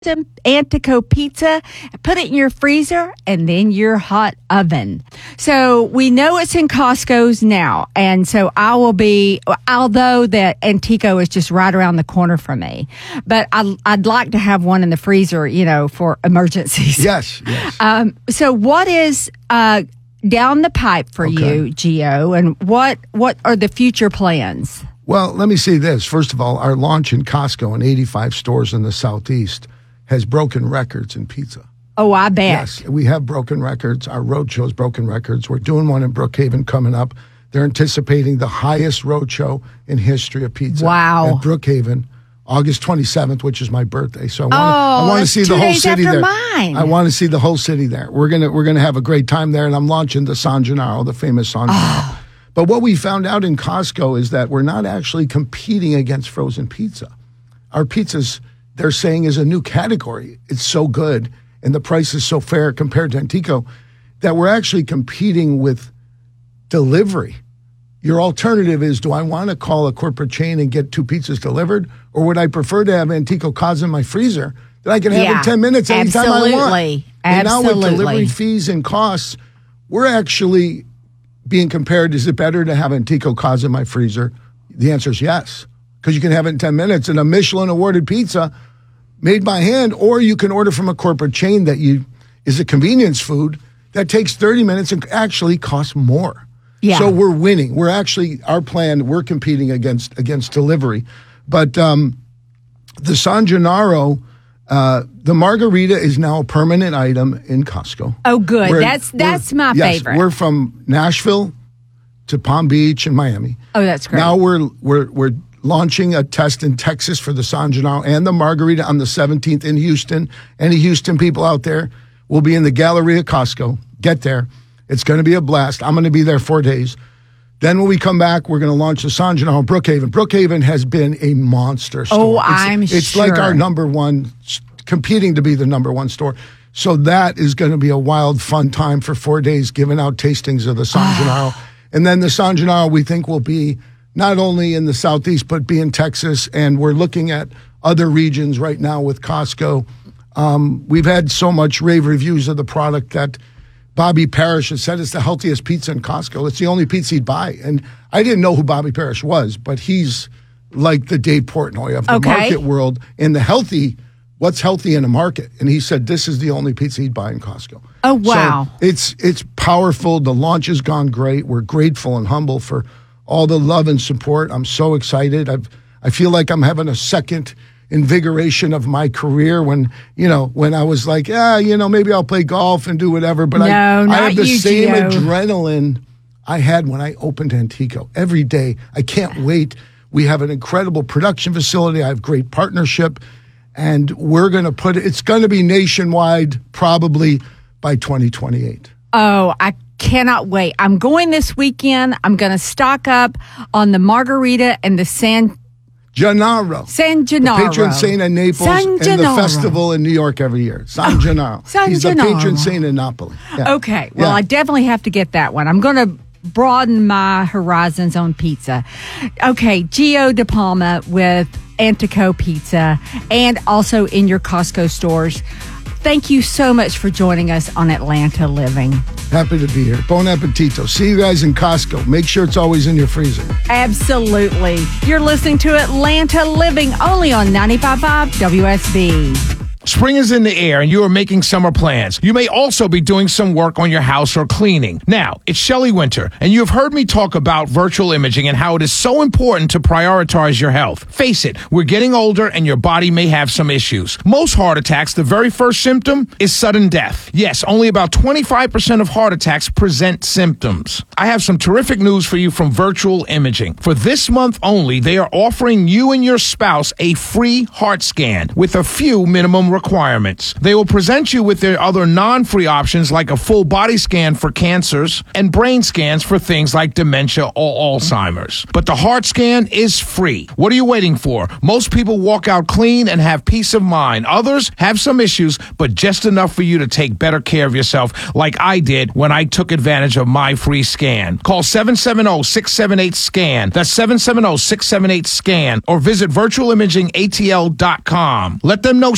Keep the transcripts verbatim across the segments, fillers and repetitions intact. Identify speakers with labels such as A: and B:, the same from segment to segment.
A: some Antico pizza, put it in your freezer, and then your hot oven. So we know it's in Costco's now, and so I will be, although that Antico is just right around the corner from me, but I, I'd like to have one in the freezer, you know, for emergencies.
B: Yes, yes.
A: Um, so what is uh, down the pipe for
B: Okay.
A: you, Gio, and what what are the future plans?
B: Well, let me say this. First of all, our launch in Costco in eighty-five stores in the Southeast has broken records in pizza.
A: Oh, I bet.
B: Yes, we have broken records. Our road show's broken records. We're doing one in Brookhaven coming up. They're anticipating the highest road show in history of pizza.
A: Wow.
B: At Brookhaven, August twenty-seventh, which is my birthday. So I want to
A: Oh,
B: I want to
A: that's
B: see
A: two
B: the whole
A: days
B: city
A: after
B: there.
A: mine.
B: I want to see the whole city there. We're gonna we're gonna have a great time there, and I'm launching the San Gennaro, the famous San Gennaro.
A: Oh.
B: But what we found out in Costco is that we're not actually competing against frozen pizza. Our pizzas, they're saying, is a new category. It's so good, and the price is so fair compared to Antico, that we're actually competing with delivery. Your alternative is, do I want to call a corporate chain and get two pizzas delivered, or would I prefer to have Antico Cos in my freezer that I can have
A: Yeah,
B: in ten minutes anytime I want?
A: absolutely.
B: And now with
A: Absolutely.
B: delivery fees and costs, we're actually being compared. Is it better to have Antico Cos in my freezer? The answer is yes, because you can have it in ten minutes, and a Michelin awarded pizza made by hand, or you can order from a corporate chain that you is a convenience food that takes thirty minutes and actually costs more.
A: Yeah.
B: So we're winning. We're actually, our plan, we're competing against against delivery. But um, the San Gennaro, uh, the margarita is now a permanent item in Costco.
A: Oh, good.
B: We're-
A: that's that's
B: we're-
A: my
B: yes,
A: favorite.
B: We're from Nashville to Palm Beach and Miami.
A: Oh, that's great.
B: Now we're we're we're launching a test in Texas for the San Gennaro and the margarita on the seventeenth in Houston. Any Houston people out there will be in the Galleria Costco. Get there. It's going to be a blast. I'm going to be there four days. Then when we come back, we're going to launch the San Gennaro in Brookhaven. Brookhaven has been a monster store.
A: Oh,
B: it's,
A: I'm
B: It's
A: sure.
B: like our number one, competing to be the number one store. So that is going to be a wild, fun time for four days, giving out tastings of the San Gennaro. And then the San Gennaro, we think, will be not only in the Southeast, but be in Texas. And we're looking at other regions right now with Costco. Um, we've had so much rave reviews of the product that Bobby Parrish has said it's the healthiest pizza in Costco. It's the only pizza he'd buy. And I didn't know who Bobby Parrish was, but he's like the Dave Portnoy of the
A: Okay.
B: market world in the healthy, what's healthy in a market. And he said this is the only pizza he'd buy in Costco.
A: Oh, wow.
B: So it's, it's powerful. The launch has gone great. We're grateful and humble for all the love and support. I'm so excited. I've, I feel like I'm having a second invigoration of my career when, you know, when I was like, yeah, you know, maybe I'll play golf and do whatever. But
A: No,
B: I,
A: not
B: I have the
A: you,
B: same
A: Gio.
B: adrenaline I had when I opened Antico. Every day, I can't wait. We have an incredible production facility. I have great partnership. And we're going to put it, it's going to be nationwide probably by twenty twenty-eight.
A: Oh, I cannot wait. I'm going this weekend. I'm going to stock up on the margarita and the San
B: Gennaro.
A: San Gennaro.
B: The patron saint of Naples
A: San
B: and the
A: Gennaro.
B: festival in New York every year. San Gennaro.
A: San
B: He's
A: Gennaro.
B: the patron saint of Napoli. Yeah.
A: Okay. Well,
B: Yeah.
A: I definitely have to get that one. I'm going to broaden my horizons on pizza. Okay. Gio De Palma with Antico Pizza and also in your Costco stores. Thank you so much for joining us on Atlanta Living.
B: Happy to be here. Bon appetito. See you guys in Costco. Make sure it's always in your freezer.
A: Absolutely. You're listening to Atlanta Living only on ninety-five point five W S B.
C: Spring is in the air and you are making summer plans. You may also be doing some work on your house or cleaning. Now, it's Shelley Winter, and you have heard me talk about virtual imaging and how it is so important to prioritize your health. Face it, we're getting older and your body may have some issues. Most heart attacks, the very first symptom is sudden death. Yes, only about twenty-five percent of heart attacks present symptoms. I have some terrific news for you from Virtual Imaging. For this month only, they are offering you and your spouse a free heart scan with a few minimum requirements. They will present you with their other non-free options like a full body scan for cancers and brain scans for things like dementia or Alzheimer's. But the heart scan is free. What are you waiting for? Most people walk out clean and have peace of mind. Others have some issues, but just enough for you to take better care of yourself like I did when I took advantage of my free scan. Call seven seven zero, six seven eight, SCAN. That's seven seven zero, six seven eight, SCAN or visit virtual imaging A T L dot com. Let them know Shelley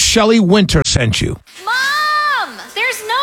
C: Winter sent you.
D: Mom! There's no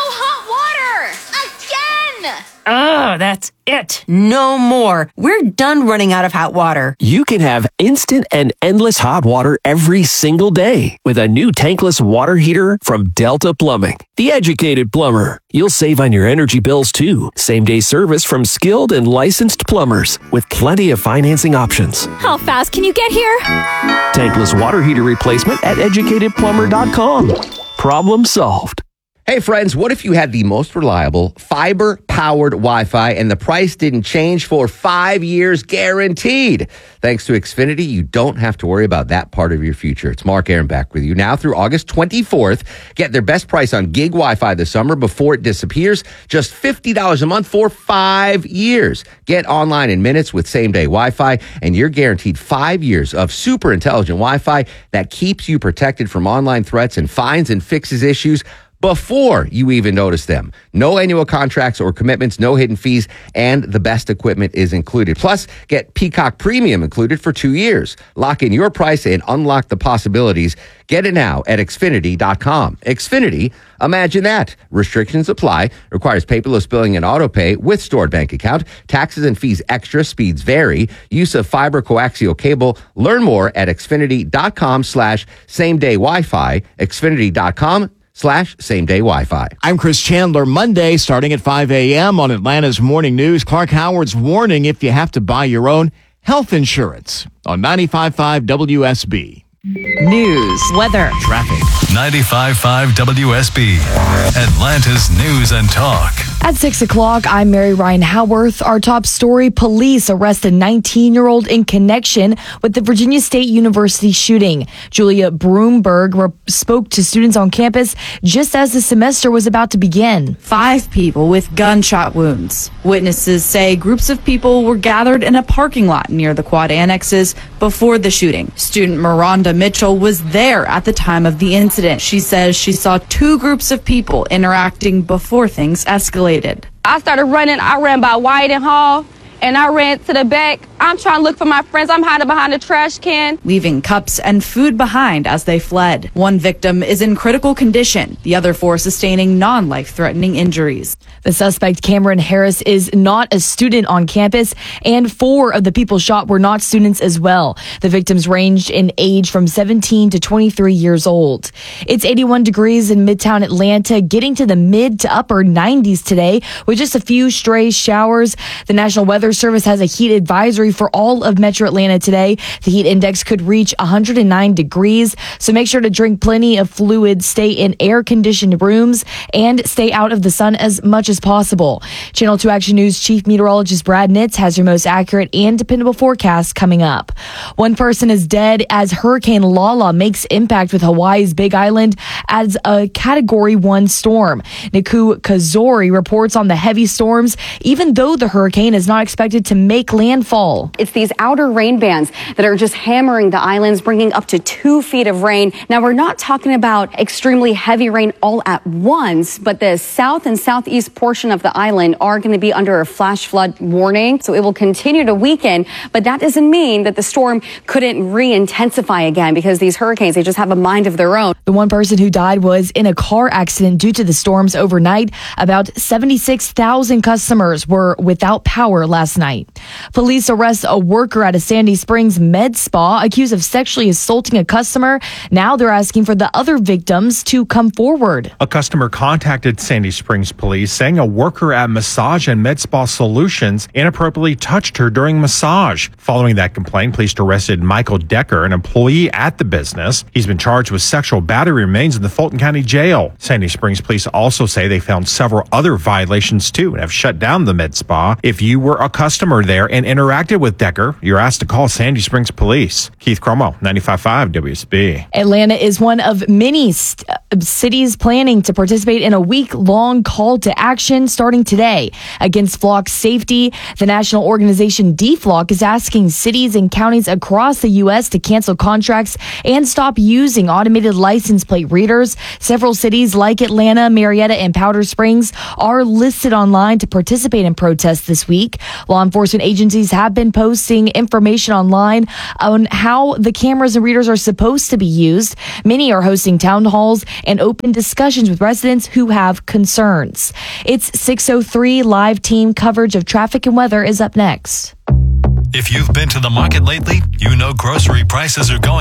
D: hot water! Again!
E: Oh, that's it. No more. We're done running out of hot water.
F: You can have instant and endless hot water every single day with a new tankless water heater from Delta Plumbing. The educated plumber. You'll save on your energy bills too. Same day service from skilled and licensed plumbers with plenty of financing options.
D: How fast can you get here?
F: Tankless water heater replacement at educated plumber dot com. Problem solved.
G: Hey friends, what if you had the most reliable fiber-powered Wi-Fi and the price didn't change for five years guaranteed? Thanks to Xfinity, you don't have to worry about that part of your future. It's Mark Aaron back with you now through August twenty-fourth. Get their best price on gig Wi-Fi this summer before it disappears. Just fifty dollars a month for five years. Get online in minutes with same-day Wi-Fi, and you're guaranteed five years of super intelligent Wi-Fi that keeps you protected from online threats and finds and fixes issues before you even notice them. No annual contracts or commitments, no hidden fees, and the best equipment is included. Plus, get Peacock Premium included for two years. Lock in your price and unlock the possibilities. Get it now at Xfinity dot com. Xfinity, imagine that. Restrictions apply. Requires paperless billing and auto pay with stored bank account. Taxes and fees extra. Speeds vary. Use of fiber coaxial cable. Learn more at Xfinity dot com slash same day Wi-Fi. Xfinity dot com slash same day Wi-Fi.
H: I'm Chris Chandler. Monday, starting at five a.m. on Atlanta's Morning News. Clark Howard's warning if you have to buy your own health insurance on ninety-five point five W S B.
A: News, weather,
H: Traffic.
I: ninety-five point five W S B, Atlanta's News and Talk.
J: At six o'clock, I'm Mary Ryan Howarth. Our top story, police arrest a nineteen-year-old in connection with the Virginia State University shooting. Julia Broomberg re- spoke to students on campus just as the semester was about to begin.
K: Five people with gunshot wounds. Witnesses say groups of people were gathered in a parking lot near the quad annexes before the shooting. Student Miranda Mitchell was there at the time of the incident. She says she saw two groups of people interacting before things escalated.
L: I started running. I ran by White and Hall, and I ran to the back. I'm trying to look for my friends. I'm hiding behind a trash can.
K: Leaving cups and food behind as they fled. One victim is in critical condition. The other four sustaining non-life-threatening injuries.
J: The suspect, Cameron Harris, is not a student on campus, and four of the people shot were not students as well. The victims ranged in age from seventeen to twenty-three years old. It's eighty-one degrees in Midtown Atlanta, getting to the mid to upper nineties today with just a few stray showers. The National Weather Service has a heat advisory for all of Metro Atlanta today. The heat index could reach one hundred nine degrees, so make sure to drink plenty of fluids, stay in air-conditioned rooms, and stay out of the sun as much as possible. Channel two Action News Chief Meteorologist Brad Nitz has your most accurate and dependable forecast coming up. One person is dead as Hurricane Lala makes impact with Hawaii's Big Island as a Category one storm. Niku Kazori reports on the heavy storms, even though the hurricane is not expected to make landfall.
M: It's these outer rain bands that are just hammering the islands, bringing up to two feet of rain. Now, we're not talking about extremely heavy rain all at once, but the south and southeast portion of the island are going to be under a flash flood warning. So it will continue to weaken, but that doesn't mean that the storm couldn't re-intensify again, because these hurricanes, they just have a mind of their own.
J: The one person who died was in a car accident due to the storms overnight. About seventy-six thousand customers were without power last night. Police arrest a worker at a Sandy Springs med spa accused of sexually assaulting a customer. Now they're asking for the other victims to come forward.
N: A customer contacted Sandy Springs police saying a worker at Massage and Med Spa Solutions inappropriately touched her during massage. Following that complaint, police arrested Michael Decker, an employee at the business. He's been charged with sexual battery, remains in the Fulton County Jail. Sandy Springs police also say they found several other violations too and have shut down the med spa. If you were a customer there and interacted with Decker, you're asked to call Sandy Springs Police. Keith Cromwell, ninety-five point five W S B.
J: Atlanta is one of many st- cities planning to participate in a week-long call to action starting today against flock safety. The national organization D Flock is asking cities and counties across the U S to cancel contracts and stop using automated license plate readers. Several cities like Atlanta, Marietta, and Powder Springs are listed online to participate in protests this week. Law enforcement agencies have been posting information online on how the cameras and readers are supposed to be used. Many are hosting town halls and open discussions with residents who have concerns. It's six oh three. Live team coverage of traffic and weather is up next.
I: If you've been to the market lately, you know grocery prices are going